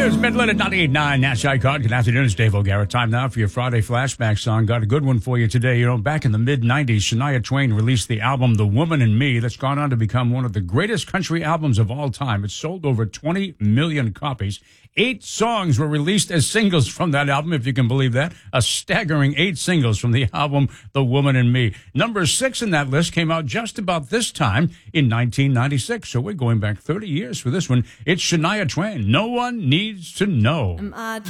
It's Midland at 98.9 Nash Icon. Good afternoon, it's Dave O'Gara. Time now for your Friday flashback song. Got a good one for you today. You know, back in the mid-90s, Shania Twain released the album The Woman in Me that's gone on to become one of the greatest country albums of all time. It sold over 20 million copies. 8 songs were released as singles from that album, if you can believe that. A staggering 8 singles from the album The Woman in Me. Number 6 in that list came out just about this time in 1996. So we're going back 30 years for this one. It's Shania Twain. No One Needs to Know. Am I